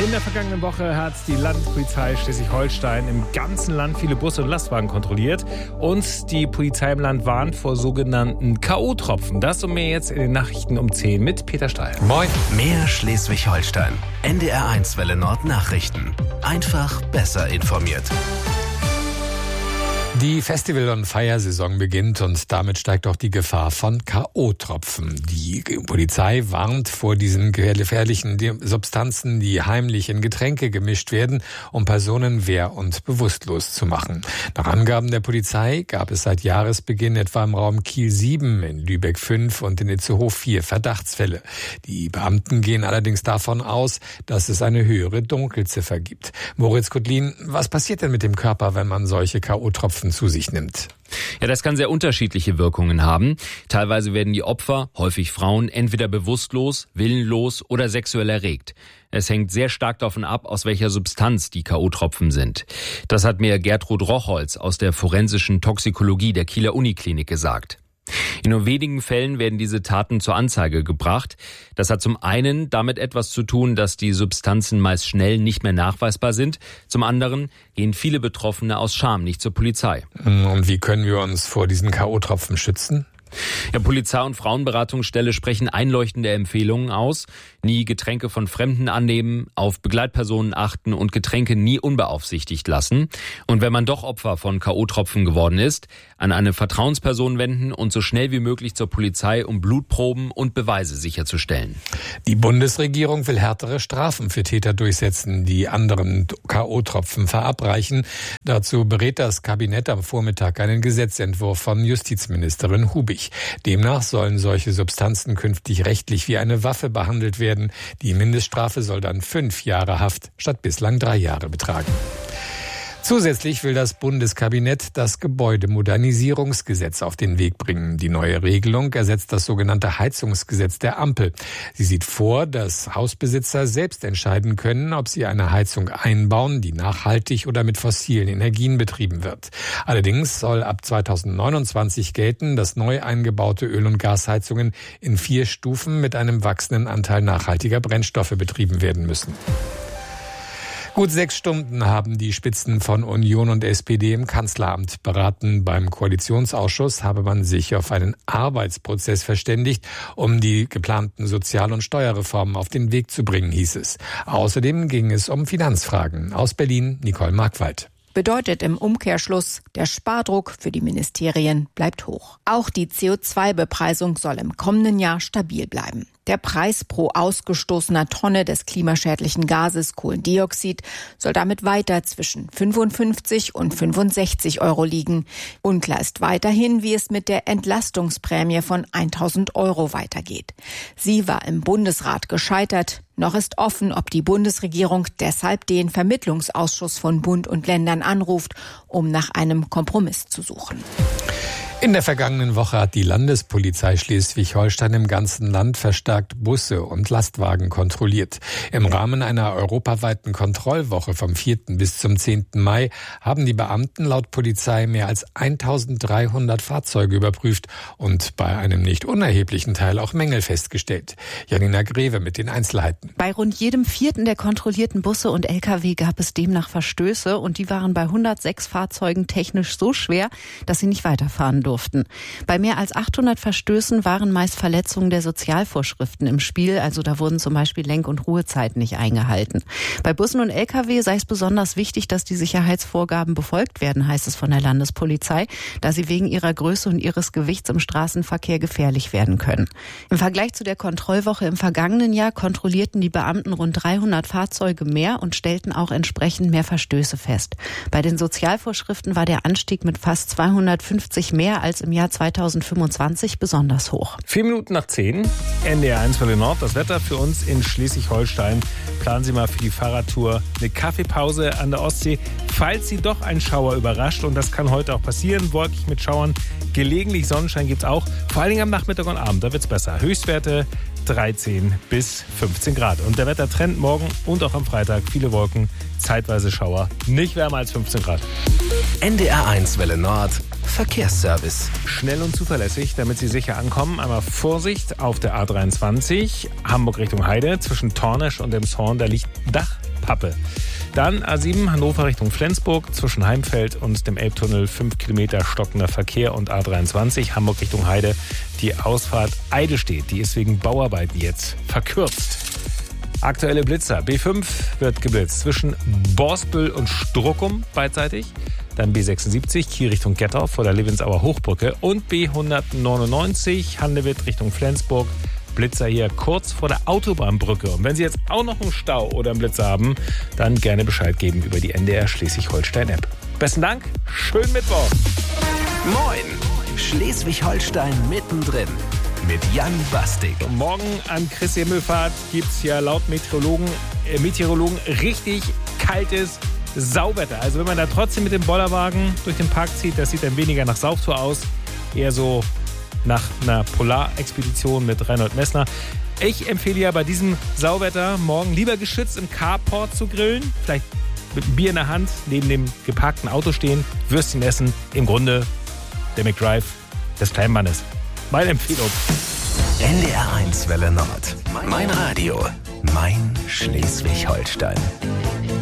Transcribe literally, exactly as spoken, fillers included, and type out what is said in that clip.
In der vergangenen Woche hat die Landespolizei Schleswig-Holstein im ganzen Land viele Busse und Lastwagen kontrolliert. Und die Polizei im Land warnt vor sogenannten K O-Tropfen. Das und mehr jetzt in den Nachrichten um zehn mit Peter Steil. Moin. Mehr Schleswig-Holstein. N D R eins Welle Nord Nachrichten. Einfach besser informiert. Die Festival- und Feiersaison beginnt und damit steigt auch die Gefahr von K O-Tropfen. Die Polizei warnt vor diesen gefährlichen Substanzen, die heimlich in Getränke gemischt werden, um Personen wehr- und bewusstlos zu machen. Nach Angaben der Polizei gab es seit Jahresbeginn etwa im Raum Kiel sieben, in Lübeck fünf und in Itzehoe vier Verdachtsfälle. Die Beamten gehen allerdings davon aus, dass es eine höhere Dunkelziffer gibt. Moritz Kudlin, was passiert denn mit dem Körper, wenn man solche K O-Tropfen zu sich nimmt? Ja, das kann sehr unterschiedliche Wirkungen haben. Teilweise werden die Opfer, häufig Frauen, entweder bewusstlos, willenlos oder sexuell erregt. Es hängt sehr stark davon ab, aus welcher Substanz die K O-Tropfen sind. Das hat mir Gertrud Rochholz aus der forensischen Toxikologie der Kieler Uniklinik gesagt. In nur wenigen Fällen werden diese Taten zur Anzeige gebracht. Das hat zum einen damit etwas zu tun, dass die Substanzen meist schnell nicht mehr nachweisbar sind. Zum anderen gehen viele Betroffene aus Scham nicht zur Polizei. Und wie können wir uns vor diesen K O-Tropfen schützen? Ja, Polizei- und Frauenberatungsstelle sprechen einleuchtende Empfehlungen aus. Nie Getränke von Fremden annehmen, auf Begleitpersonen achten und Getränke nie unbeaufsichtigt lassen. Und wenn man doch Opfer von K O-Tropfen geworden ist, an eine Vertrauensperson wenden und so schnell wie möglich zur Polizei, um Blutproben und Beweise sicherzustellen. Die Bundesregierung will härtere Strafen für Täter durchsetzen, die anderen K O-Tropfen verabreichen. Dazu berät das Kabinett am Vormittag einen Gesetzentwurf von Justizministerin Hubig. Demnach sollen solche Substanzen künftig rechtlich wie eine Waffe behandelt werden. Die Mindeststrafe soll dann fünf Jahre Haft statt bislang drei Jahre betragen. Zusätzlich will das Bundeskabinett das Gebäudemodernisierungsgesetz auf den Weg bringen. Die neue Regelung ersetzt das sogenannte Heizungsgesetz der Ampel. Sie sieht vor, dass Hausbesitzer selbst entscheiden können, ob sie eine Heizung einbauen, die nachhaltig oder mit fossilen Energien betrieben wird. Allerdings soll ab zweitausendneunundzwanzig gelten, dass neu eingebaute Öl- und Gasheizungen in vier Stufen mit einem wachsenden Anteil nachhaltiger Brennstoffe betrieben werden müssen. Gut sechs Stunden haben die Spitzen von Union und S P D im Kanzleramt beraten. Beim Koalitionsausschuss habe man sich auf einen Arbeitsprozess verständigt, um die geplanten Sozial- und Steuerreformen auf den Weg zu bringen, hieß es. Außerdem ging es um Finanzfragen. Aus Berlin, Nicole Markwald. Bedeutet im Umkehrschluss, der Spardruck für die Ministerien bleibt hoch. Auch die C O zwei Bepreisung soll im kommenden Jahr stabil bleiben. Der Preis pro ausgestoßener Tonne des klimaschädlichen Gases Kohlendioxid soll damit weiter zwischen fünfundfünfzig und fünfundsechzig Euro liegen. Unklar ist weiterhin, wie es mit der Entlastungsprämie von tausend Euro weitergeht. Sie war im Bundesrat gescheitert. Noch ist offen, ob die Bundesregierung deshalb den Vermittlungsausschuss von Bund und Ländern anruft, um nach einem Kompromiss zu suchen. In der vergangenen Woche hat die Landespolizei Schleswig-Holstein im ganzen Land verstärkt Busse und Lastwagen kontrolliert. Im Rahmen einer europaweiten Kontrollwoche vom vierten bis zum zehnten Mai haben die Beamten laut Polizei mehr als eintausenddreihundert Fahrzeuge überprüft und bei einem nicht unerheblichen Teil auch Mängel festgestellt. Janina Greve mit den Einzelheiten. Bei rund jedem vierten der kontrollierten Busse und L K W gab es demnach Verstöße und die waren bei hundertsechs Fahrzeugen technisch so schwer, dass sie nicht weiterfahren durften. Bei mehr als achthundert Verstößen waren meist Verletzungen der Sozialvorschriften im Spiel, also da wurden zum Beispiel Lenk- und Ruhezeiten nicht eingehalten. Bei Bussen und L K W sei es besonders wichtig, dass die Sicherheitsvorgaben befolgt werden, heißt es von der Landespolizei, da sie wegen ihrer Größe und ihres Gewichts im Straßenverkehr gefährlich werden können. Im Vergleich zu der Kontrollwoche im vergangenen Jahr kontrollierten die Beamten rund dreihundert Fahrzeuge mehr und stellten auch entsprechend mehr Verstöße fest. Bei den Sozialvorschriften war der Anstieg mit fast zweihundertfünfzig mehr als im Jahr zweitausendfünfundzwanzig besonders hoch. Vier Minuten nach zehn, N D R eins Welle Nord. Das Wetter für uns in Schleswig-Holstein. Planen Sie mal für die Fahrradtour eine Kaffeepause an der Ostsee, falls Sie doch ein Schauer überrascht. Und das kann heute auch passieren. Wolkig mit Schauern. Gelegentlich Sonnenschein gibt es auch. Vor allen Dingen am Nachmittag und Abend, da wird es besser. Höchstwerte dreizehn bis fünfzehn Grad. Und der Wettertrend morgen und auch am Freitag. Viele Wolken, zeitweise Schauer. Nicht wärmer als fünfzehn Grad. N D R eins Welle Nord. Verkehrsservice. Schnell und zuverlässig, damit Sie sicher ankommen. Einmal Vorsicht auf der A dreiundzwanzig, Hamburg Richtung Heide, zwischen Tornesch und Elmshorn. Da liegt ein Dach Pappe. Dann A sieben Hannover Richtung Flensburg zwischen Heimfeld und dem Elbtunnel fünf Kilometer stockender Verkehr und A dreiundzwanzig Hamburg Richtung Heide. Die Ausfahrt Eidelstedt, die ist wegen Bauarbeiten jetzt verkürzt. Aktuelle Blitzer. B fünf wird geblitzt zwischen Borsbüll und Struckum beidseitig. Dann B sechsundsiebzig Kiel Richtung Gettau vor der Levensauer Hochbrücke und B hundertneunundneunzig Handewitt Richtung Flensburg. Blitzer hier kurz vor der Autobahnbrücke. Und wenn Sie jetzt auch noch einen Stau oder einen Blitzer haben, dann gerne Bescheid geben über die N D R Schleswig-Holstein-App. Besten Dank, schönen Mittwoch. Moin, Schleswig-Holstein mittendrin mit Jan Bastig. Morgen an Christi Himmelfahrt gibt es ja laut Meteorologen, äh, Meteorologen richtig kaltes Sauwetter. Also wenn man da trotzdem mit dem Bollerwagen durch den Park zieht, das sieht dann weniger nach Sauftour aus, eher so nach einer Polarexpedition mit Reinhold Messner. Ich empfehle ja bei diesem Sauwetter morgen lieber geschützt im Carport zu grillen. Vielleicht mit einem Bier in der Hand, neben dem geparkten Auto stehen, Würstchen essen. Im Grunde der McDrive des kleinen Mannes. Meine Empfehlung. N D R eins Welle Nord. Mein Radio. Mein Schleswig-Holstein.